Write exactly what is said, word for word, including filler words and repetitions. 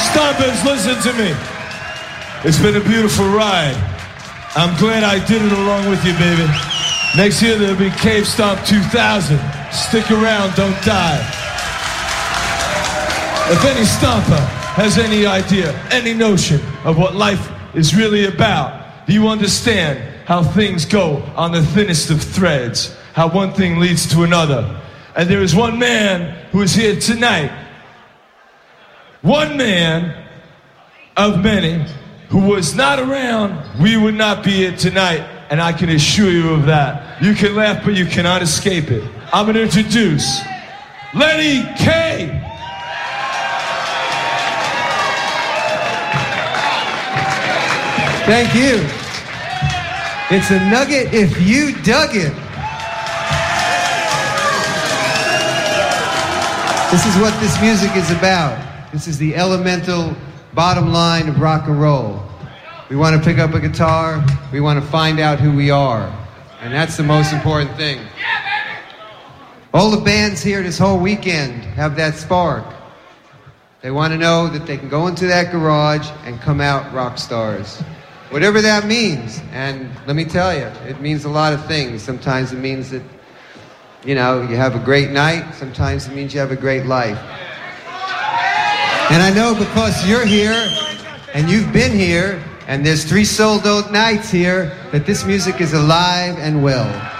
Stompers, listen to me. It's been a beautiful ride. I'm glad I did it along with you, baby. Next year there'll be Cave Stomp two thousand. Stick around, don't die. If any stomper has any idea, any notion of what life is really about, you understand how things go on the thinnest of threads, how one thing leads to another. And there is one man who is here tonight, one man of many who was not around, we would not be here tonight, and I can assure you of that. You can laugh, but you cannot escape it. I'm going to introduce Lenny Kaye. Thank you. It's a nugget if you dug it. This is what this music is about. This is the elemental bottom line of rock and roll. We want to pick up a guitar. We want to find out who we are. And that's the most important thing. All the bands here this whole weekend have that spark. They want to know that they can go into that garage and come out rock stars. Whatever that means. And let me tell you, it means a lot of things. Sometimes it means that, you know, you have a great night. Sometimes it means you have a great life. And I know because you're here and you've been here and there's three sold out nights here that this music is alive and well.